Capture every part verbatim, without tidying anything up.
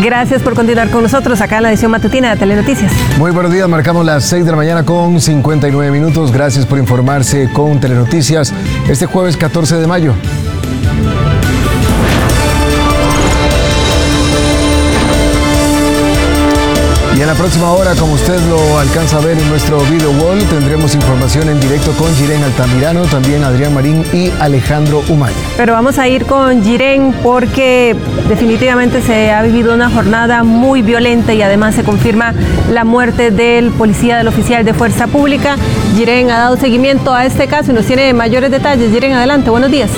Gracias por continuar con nosotros acá en la edición matutina de Telenoticias. Muy buenos días, marcamos las seis de la mañana con cincuenta y nueve minutos. Gracias por informarse con Telenoticias este jueves catorce de mayo. Y en la próxima hora, como usted lo alcanza a ver en nuestro video wall, tendremos información en directo con Jiren Altamirano, también Adrián Marín y Alejandro Umaña. Pero vamos a ir con Jiren porque definitivamente se ha vivido una jornada muy violenta y además se confirma la muerte del policía, del oficial de Fuerza Pública. Jiren ha dado seguimiento a este caso y nos tiene mayores detalles. Jiren, adelante, buenos días.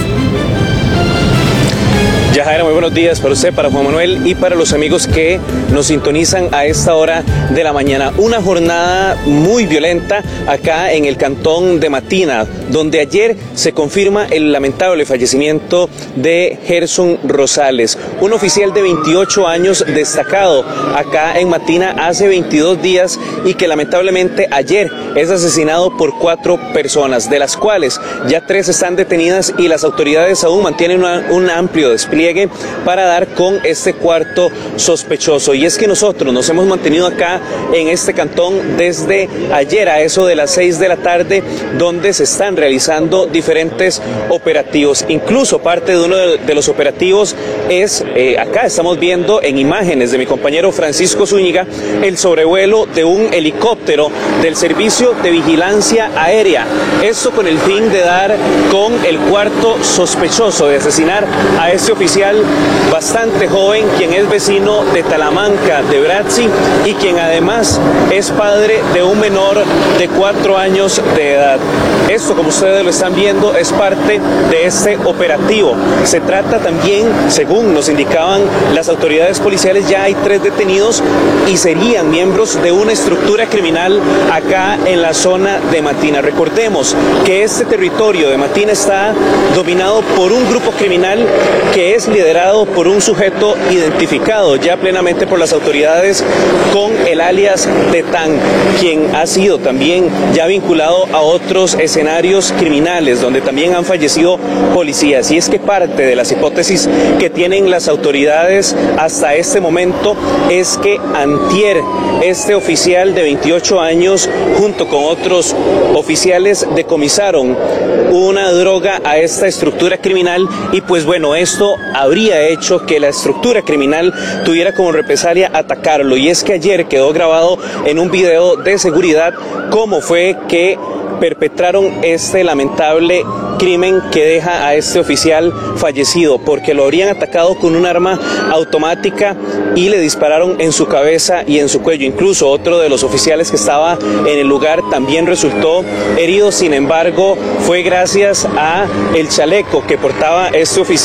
Yajaira, muy buenos días para usted, para Juan Manuel y para los amigos que nos sintonizan a esta hora de la mañana. Una jornada muy violenta acá en el cantón de Matina, donde ayer se confirma el lamentable fallecimiento de Gerson Rosales, un oficial de veintiocho años destacado acá en Matina hace veintidós días y que lamentablemente ayer es asesinado por cuatro personas, de las cuales ya tres están detenidas y las autoridades aún mantienen una, un amplio despliegue para dar con este cuarto sospechoso. Y es que nosotros nos hemos mantenido acá en este cantón desde ayer a eso de las seis de la tarde, donde se están realizando diferentes operativos. Incluso parte de uno de, de los operativos es, eh, acá estamos viendo en imágenes de mi compañero Francisco Zúñiga, el sobrevuelo de un helicóptero del Servicio de Vigilancia Aérea. Esto con el fin de dar con el cuarto sospechoso de asesinar a este oficial bastante joven, quien es vecino de Talamanca, de Bratzi, y quien además es padre de un menor de cuatro años de edad. Esto, como ustedes lo están viendo, es parte de este operativo. Se trata también, según nos indicaban las autoridades policiales, ya hay tres detenidos y serían miembros de una estructura criminal acá en la zona de Matina. Recordemos que este territorio de Matina está dominado por un grupo criminal que es liderado por un sujeto identificado ya plenamente por las autoridades con el alias de Tan, quien ha sido también ya vinculado a otros escenarios criminales donde también han fallecido policías. Y es que parte de las hipótesis que tienen las autoridades hasta este momento es que antier este oficial de veintiocho años junto con otros oficiales decomisaron una droga a esta estructura criminal y pues bueno, esto habría hecho que la estructura criminal tuviera como represalia atacarlo. Y es que ayer quedó grabado en un video de seguridad cómo fue que perpetraron este lamentable crimen que deja a este oficial fallecido, porque lo habrían atacado con un arma automática y le dispararon en su cabeza y en su cuello. Incluso otro de los oficiales que estaba en el lugar también resultó herido. Sin embargo, fue gracias a el chaleco que portaba este oficial